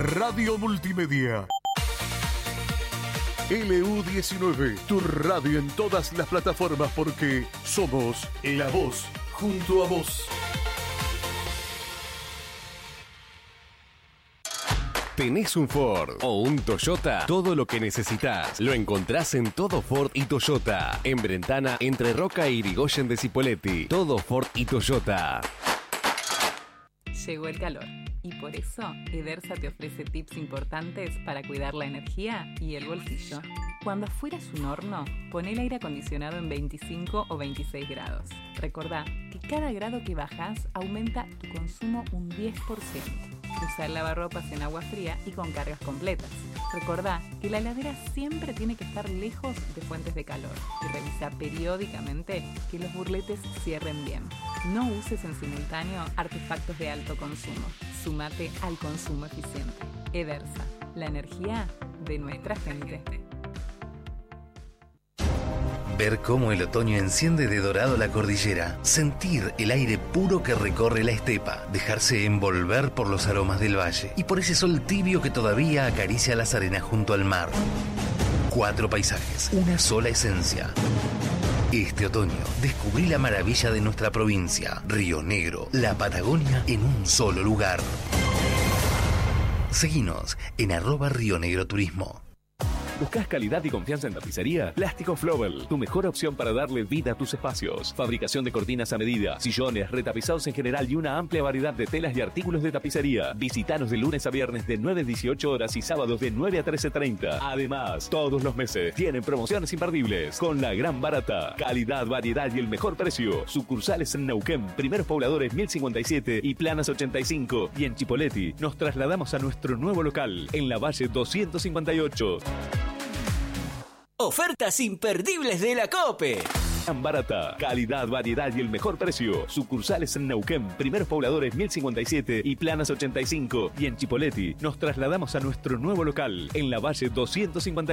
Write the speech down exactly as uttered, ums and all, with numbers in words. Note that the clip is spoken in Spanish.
Radio Multimedia. L U diecinueve, tu radio en todas las plataformas porque somos la voz junto a vos. ¿Tenés un Ford o un Toyota? Todo lo que necesitas lo encontrás en Todo Ford y Toyota. En Brentana, entre Roca e Irigoyen de Cipolletti. Todo Ford y Toyota. Llegó el calor y por eso Edersa te ofrece tips importantes para cuidar la energía y el bolsillo. Cuando afuera es un horno, pon el aire acondicionado en veinticinco o veintiséis grados. Recordá que cada grado que bajas aumenta tu consumo un diez por ciento. Usa el lavarropas en agua fría y con cargas completas. Recordá que la heladera siempre tiene que estar lejos de fuentes de calor y revisa periódicamente que los burletes cierren bien. No uses en simultáneo artefactos de alto consumo. Súmate al consumo eficiente. Edersa, la energía de nuestra gente. Ver cómo el otoño enciende de dorado la cordillera, sentir el aire puro que recorre la estepa, dejarse envolver por los aromas del valle y por ese sol tibio que todavía acaricia las arenas junto al mar. Cuatro paisajes, una sola esencia. Este otoño descubrí la maravilla de nuestra provincia, Río Negro, la Patagonia en un solo lugar. Seguinos en arroba Río Negro Turismo. ¿Buscas calidad y confianza en tapicería? Plástico Flobel, tu mejor opción para darle vida a tus espacios. Fabricación de cortinas a medida, sillones, retapizados en general y una amplia variedad de telas y artículos de tapicería. Visítanos de lunes a viernes de nueve a dieciocho horas y sábados de nueve a trece treinta. Además, todos los meses tienen promociones imperdibles con la gran barata. Calidad, variedad y el mejor precio. Sucursales en Neuquén, Primeros Pobladores mil cincuenta y siete y Planas ochenta y cinco. Y en Chipolletti nos trasladamos a nuestro nuevo local en la Valle doscientos cincuenta y ocho. Ofertas imperdibles de la COPE. Tan barata, calidad, variedad y el mejor precio. Sucursales en Neuquén, Primeros Pobladores mil cincuenta y siete y Planas ochenta y cinco. Y en Chipolletti nos trasladamos a nuestro nuevo local en la Valle doscientos cincuenta y ocho.